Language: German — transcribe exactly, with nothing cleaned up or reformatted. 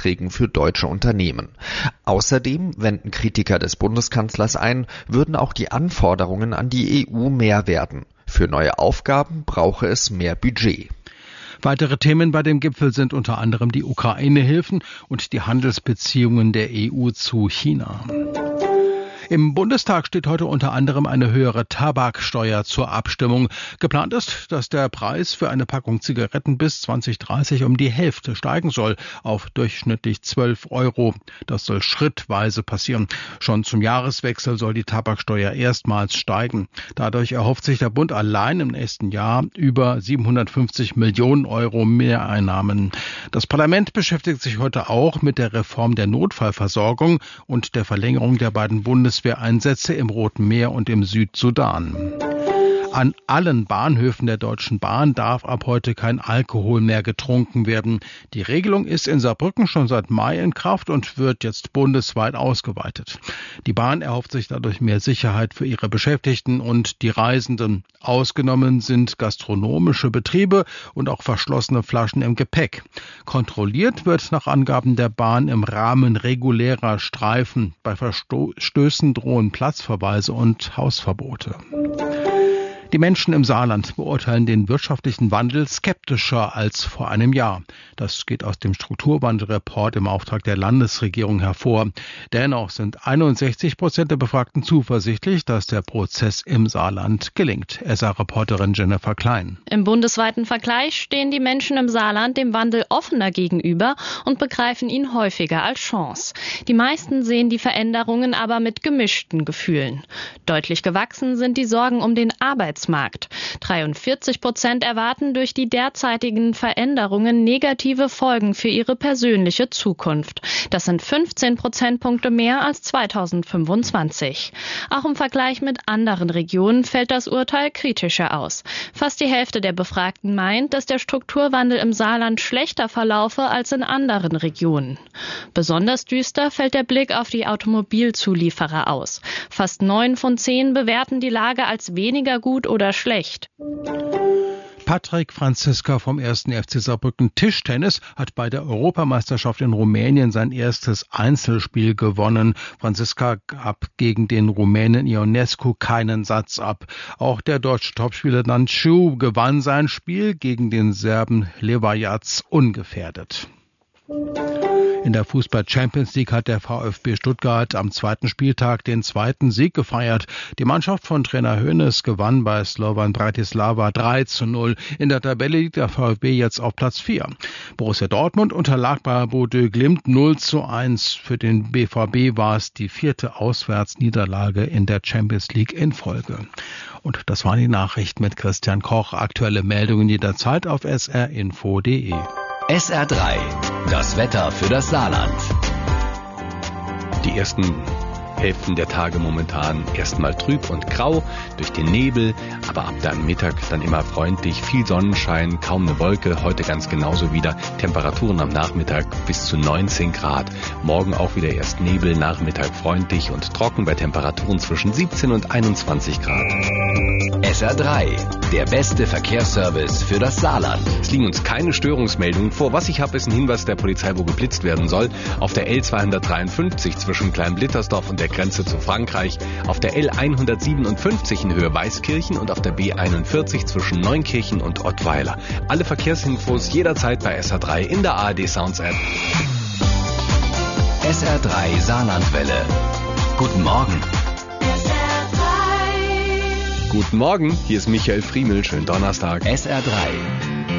Aufträgen für deutsche Unternehmen. Außerdem wenden Kritiker des Bundeskanzlers ein, würden auch die Anforderungen an die E U mehr werden. Für neue Aufgaben brauche es mehr Budget. Weitere Themen bei dem Gipfel sind unter anderem die Ukraine-Hilfen und die Handelsbeziehungen der E U zu China. Im Bundestag steht heute unter anderem eine höhere Tabaksteuer zur Abstimmung. Geplant ist, dass der Preis für eine Packung Zigaretten bis zwanzig dreißig um die Hälfte steigen soll, auf durchschnittlich zwölf Euro. Das soll schrittweise passieren. Schon zum Jahreswechsel soll die Tabaksteuer erstmals steigen. Dadurch erhofft sich der Bund allein im nächsten Jahr über siebenhundertfünfzig Millionen Euro Mehreinnahmen. Das Parlament beschäftigt sich heute auch mit der Reform der Notfallversorgung und der Verlängerung der beiden Bundeswehr Einsätze im Roten Meer und im Südsudan. An allen Bahnhöfen der Deutschen Bahn darf ab heute kein Alkohol mehr getrunken werden. Die Regelung ist in Saarbrücken schon seit Mai in Kraft und wird jetzt bundesweit ausgeweitet. Die Bahn erhofft sich dadurch mehr Sicherheit für ihre Beschäftigten und die Reisenden. Ausgenommen sind gastronomische Betriebe und auch verschlossene Flaschen im Gepäck. Kontrolliert wird nach Angaben der Bahn im Rahmen regulärer Streifen. Bei Verstößen drohen Platzverweise und Hausverbote. Die Menschen im Saarland beurteilen den wirtschaftlichen Wandel skeptischer als vor einem Jahr. Das geht aus dem Strukturwandelreport im Auftrag der Landesregierung hervor. Dennoch sind einundsechzig Prozent der Befragten zuversichtlich, dass der Prozess im Saarland gelingt. S A-Reporterin Jennifer Klein. Im bundesweiten Vergleich stehen die Menschen im Saarland dem Wandel offener gegenüber und begreifen ihn häufiger als Chance. Die meisten sehen die Veränderungen aber mit gemischten Gefühlen. Deutlich gewachsen sind die Sorgen um den Arbeitsmarkt. dreiundvierzig Prozent erwarten durch die derzeitigen Veränderungen negative Folgen für ihre persönliche Zukunft. Das sind fünfzehn Prozentpunkte mehr als zweitausendfünfundzwanzig. Auch im Vergleich mit anderen Regionen fällt das Urteil kritischer aus. Fast die Hälfte der Befragten meint, dass der Strukturwandel im Saarland schlechter verlaufe als in anderen Regionen. Besonders düster fällt der Blick auf die Automobilzulieferer aus. Fast neun von zehn bewerten die Lage als weniger gut oder schlecht. Patrick Franziska vom ersten F C Saarbrücken Tischtennis hat bei der Europameisterschaft in Rumänien sein erstes Einzelspiel gewonnen. Franziska gab gegen den Rumänen Ionescu keinen Satz ab. Auch der deutsche Topspieler Nanciu gewann sein Spiel gegen den Serben Levajac ungefährdet. In der Fußball-Champions League hat der VfB Stuttgart am zweiten Spieltag den zweiten Sieg gefeiert. Die Mannschaft von Trainer Hoeneß gewann bei Slovan Bratislava drei zu null. In der Tabelle liegt der VfB jetzt auf Platz vier. Borussia Dortmund unterlag bei Bodø Glimt null zu eins. Für den B V B war es die vierte Auswärtsniederlage in der Champions League in Folge. Und das waren die Nachrichten mit Christian Koch. Aktuelle Meldungen jederzeit auf s r info punkt d e. S R drei, das Wetter für das Saarland. Die ersten Hälften der Tage momentan erstmal trüb und grau durch den Nebel, aber ab dann Mittag dann immer freundlich, viel Sonnenschein, kaum eine Wolke, heute ganz genauso wieder. Temperaturen am Nachmittag bis zu neunzehn Grad. Morgen auch wieder erst Nebel, Nachmittag freundlich und trocken bei Temperaturen zwischen siebzehn und einundzwanzig Grad. S R drei, der beste Verkehrsservice für das Saarland. Es liegen uns keine Störungsmeldungen vor. Was ich habe, ist ein Hinweis der Polizei, wo geblitzt werden soll. Auf der L zweihundertdreiundfünfzig zwischen Kleinblittersdorf und der Grenze zu Frankreich, auf der L hundertsiebenundfünfzig in Höhe Weißkirchen und auf der B einundvierzig zwischen Neunkirchen und Ottweiler. Alle Verkehrsinfos jederzeit bei S R drei in der A R D Sounds App. S R drei Saarlandwelle. Guten Morgen. Guten Morgen, hier ist Michael Friemel. Schönen Donnerstag. S R drei.